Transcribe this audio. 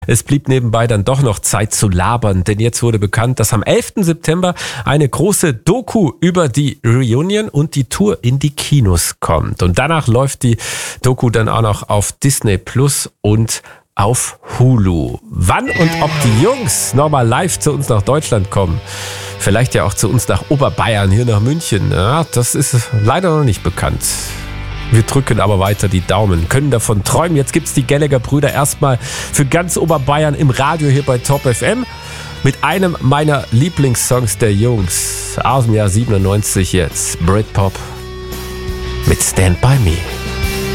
Es blieb nebenbei dann doch noch Zeit zu labern, denn jetzt wurde bekannt, dass am 11. September eine große Doku über die Reunion und die Tour in die Kinos kommt. Und danach läuft die Doku dann auch noch auf Disney Plus und auf Hulu. Wann und ob die Jungs nochmal live zu uns nach Deutschland kommen, vielleicht ja auch zu uns nach Oberbayern, hier nach München, ja, das ist leider noch nicht bekannt. Wir drücken aber weiter die Daumen, können davon träumen. Jetzt gibt's die Gallagher-Brüder erstmal für ganz Oberbayern im Radio hier bei Top FM mit einem meiner Lieblingssongs der Jungs aus dem Jahr 97 jetzt. Britpop mit Stand By Me.